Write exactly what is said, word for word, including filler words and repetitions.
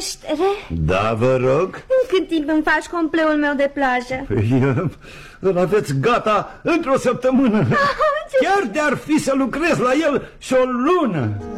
peștere? Da, vă rog. În cât timp îmi faci compleul meu de plajă? Păi, îl aveți gata într-o săptămână. Chiar de-ar fi să lucrez la el și o lună.